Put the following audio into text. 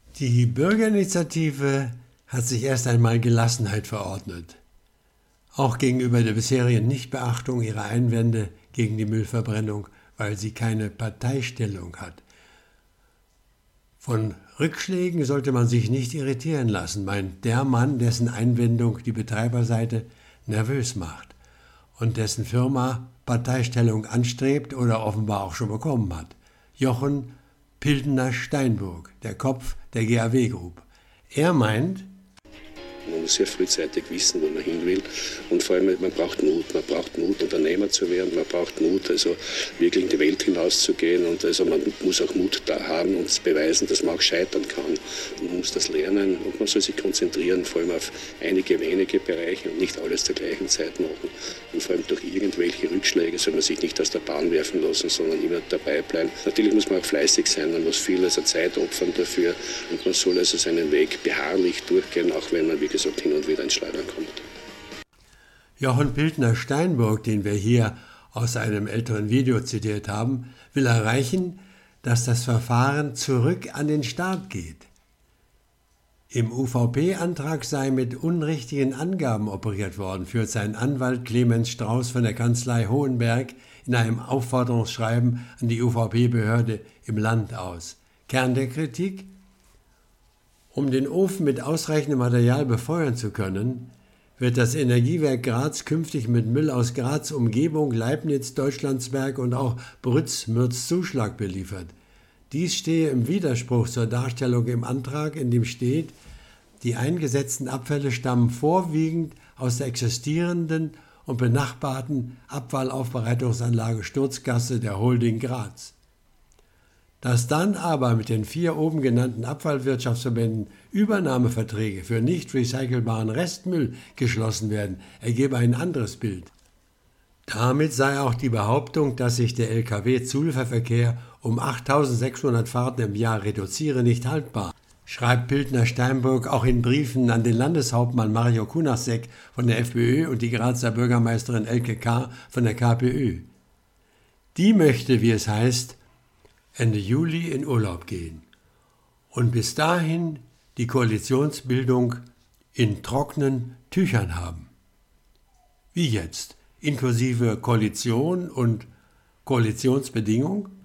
Die Bürgerinitiative hat sich erst einmal Gelassenheit verordnet, auch gegenüber der bisherigen Nichtbeachtung ihrer Einwände gegen die Müllverbrennung, weil sie keine Parteistellung hat. Von Rückschlägen sollte man sich nicht irritieren lassen, meint der Mann, dessen Einwendung die Betreiberseite nervös macht und dessen Firma Parteistellung anstrebt oder offenbar auch schon bekommen hat. Jochen Pildener-Steinburg, der Kopf der GAW Group. Er meint, man muss sehr frühzeitig wissen, wo man hin will, und vor allem man braucht Mut, Unternehmer zu werden, man braucht Mut, also wirklich in die Welt hinauszugehen, und also man muss auch Mut da haben und beweisen, dass man auch scheitern kann. Man muss das lernen und man soll sich konzentrieren, vor allem auf einige wenige Bereiche und nicht alles zur gleichen Zeit machen, und vor allem durch irgendwelche Rückschläge soll man sich nicht aus der Bahn werfen lassen, sondern immer dabei bleiben. Natürlich muss man auch fleißig sein, man muss viel also Zeit opfern dafür, und man soll also seinen Weg beharrlich durchgehen, auch wenn man, wie gesagt, hin und wieder ins Schleudern kommt. Jochen Pildener-Steinburg, den wir hier aus einem älteren Video zitiert haben, will erreichen, dass das Verfahren zurück an den Staat geht. Im UVP-Antrag sei mit unrichtigen Angaben operiert worden, führt sein Anwalt Clemens Strauß von der Kanzlei Hohenberg in einem Aufforderungsschreiben an die UVP-Behörde im Land aus. Kern der Kritik: Um den Ofen mit ausreichendem Material befeuern zu können, wird das Energiewerk Graz künftig mit Müll aus Graz Umgebung, Leibniz, Deutschlandsberg und auch Brütz-Mürz-Zuschlag beliefert. Dies stehe im Widerspruch zur Darstellung im Antrag, in dem steht, die eingesetzten Abfälle stammen vorwiegend aus der existierenden und benachbarten Abfallaufbereitungsanlage Sturzgasse der Holding Graz. Dass dann aber mit den 4 oben genannten Abfallwirtschaftsverbänden Übernahmeverträge für nicht recycelbaren Restmüll geschlossen werden, ergebe ein anderes Bild. Damit sei auch die Behauptung, dass sich der Lkw-Zulieferverkehr um 8.600 Fahrten im Jahr reduziere, nicht haltbar, schreibt Pildener-Steinburg auch in Briefen an den Landeshauptmann Mario Kunasek von der FPÖ und die Grazer Bürgermeisterin Elke K. von der KPÖ. Die möchte, wie es heißt, Ende Juli in Urlaub gehen und bis dahin die Koalitionsbildung in trockenen Tüchern haben. Wie jetzt? Inklusive Koalition und Koalitionsbedingung?